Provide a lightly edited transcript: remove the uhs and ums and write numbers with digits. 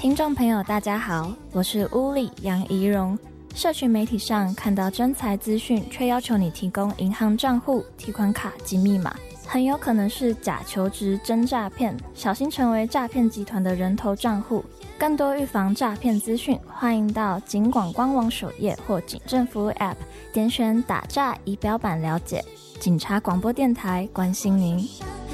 听众朋友大家好，我是屋里杨怡蓉。社群媒体上看到真才资讯，却要求你提供银行账户、提款卡及密码，很有可能是假求职真诈骗，小心成为诈骗集团的人头账户。更多预防诈骗资讯，欢迎到警广官网首页或警政服务 App 点选打诈仪表板了解。警察广播电台关心您。